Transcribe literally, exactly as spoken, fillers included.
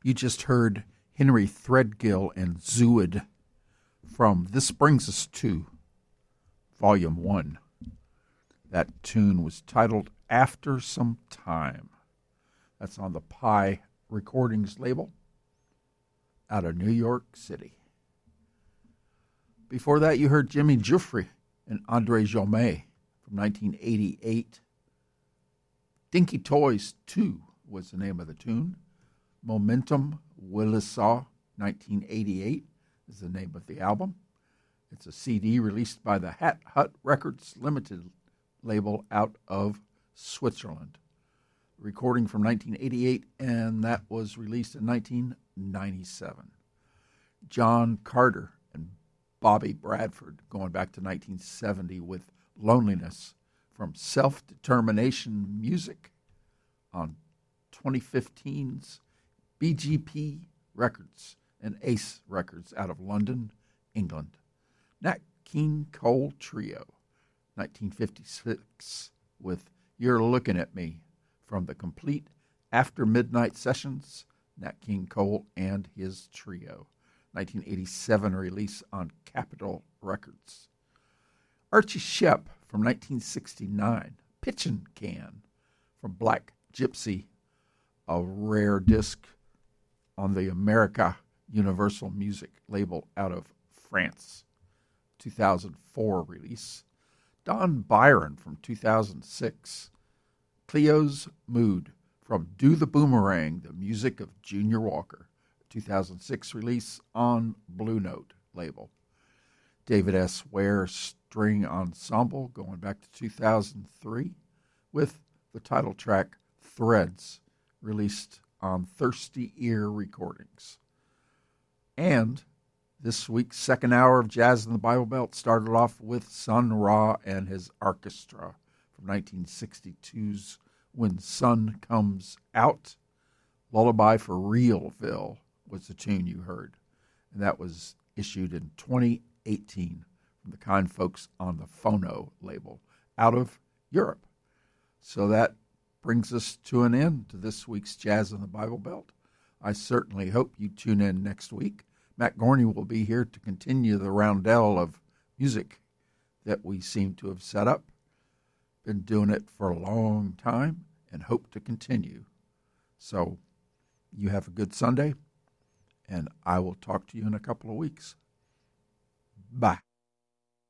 You just heard Henry Threadgill and Zooid from This Brings Us To, Volume one. That tune was titled After Some Time. That's on the Pi Recordings label out of New York City. Before that, you heard Jimmy Giuffre and Andre Jaumet from nineteen eighty-eight. Dinky Toys two was the name of the tune. Momentum Willisaw, nineteen eighty-eight, is the name of the album. It's a C D released by the Hat Hut Records Limited label out of Switzerland. Recording from nineteen eighty-eight, and that was released in nineteen ninety-seven. John Carter and Bobby Bradford, going back to nineteen seventy with Loneliness from Self-Determination Music on twenty fifteen's B G P Records and Ace Records out of London, England. Nat King Cole Trio, nineteen fifty-six, with You're Looking at Me from the complete After Midnight Sessions, Nat King Cole and his trio. nineteen eighty-seven release on Capitol Records. Archie Shepp from nineteen sixty-nine, Pitchin' Can from Black Gypsy, a rare disc on the America Universal Music label out of France, two thousand four release. Don Byron from two thousand six, Cleo's Mood from Do the Boomerang, the music of Junior Walker, two thousand six release on Blue Note label. David S. Ware String Ensemble, going back to two thousand three, with the title track Threads, released on Thirsty Ear Recordings. And this week's second hour of Jazz in the Bible Belt started off with Sun Ra and his orchestra from nineteen sixty-two's When Sun Comes Out. Lullaby for Realville was the tune you heard, and that was issued in twenty eighteen from the kind folks on the Phono label out of Europe. So that brings us to an end to this week's Jazz in the Bible Belt. I certainly hope you tune in next week. Matt Gorney will be here to continue the roundel of music that we seem to have set up. Been doing it for a long time and hope to continue. So you have a good Sunday, and I will talk to you in a couple of weeks. Bye.